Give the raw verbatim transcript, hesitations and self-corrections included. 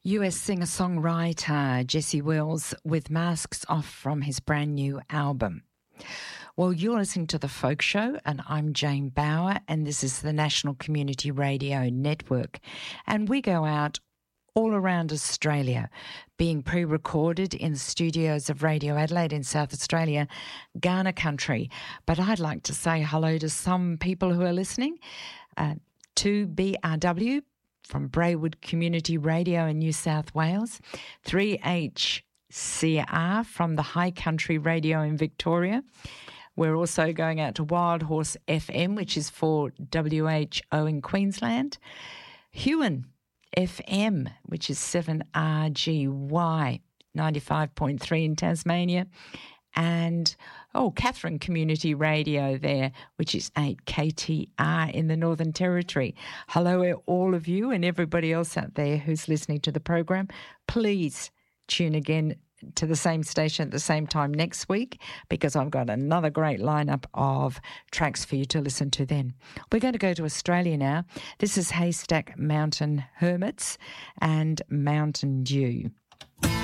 U S singer-songwriter Jesse Wells with Masks Off from his brand new album. Well, you're listening to The Folk Show, and I'm Jane Bauer, and this is the National Community Radio Network. And we go out all around Australia, being pre-recorded in the studios of Radio Adelaide in South Australia, Kaurna Country. But I'd like to say hello to some people who are listening uh, to B R W from Braewood Community Radio in New South Wales, three H C R from the High Country Radio in Victoria. We're also going out to Wild Horse F M, which is for W H O in Queensland, Huon F M, which is seven R G Y, ninety-five point three in Tasmania, and, oh, Catherine Community Radio there, which is eight K T R in the Northern Territory. Hello, all of you and everybody else out there who's listening to the program. Please tune again to the same station at the same time next week, because I've got another great lineup of tracks for you to listen to then. We're going to go to Australia now. This is Haystack Mountain Hermits and Mountain Dew.